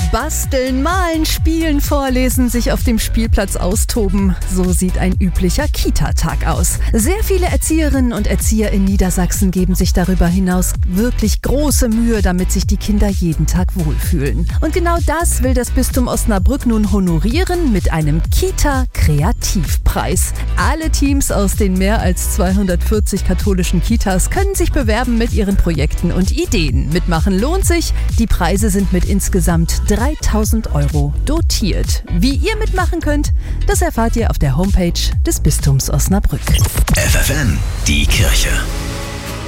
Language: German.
Basteln, malen, spielen, vorlesen, sich auf dem Spielplatz austoben. So sieht ein üblicher Kita-Tag aus. Sehr viele Erzieherinnen und Erzieher in Niedersachsen geben sich darüber hinaus wirklich große Mühe, damit sich die Kinder jeden Tag wohlfühlen. Und genau das will das Bistum Osnabrück nun honorieren mit einem Kita-Kreativpreis. Alle Teams aus den mehr als 240 katholischen Kitas können sich bewerben mit ihren Projekten und Ideen. Mitmachen lohnt sich. Die Preise sind mit insgesamt 3.000 € dotiert. Wie ihr mitmachen könnt, das erfahrt ihr auf der Homepage des Bistums Osnabrück. FFN, die Kirche.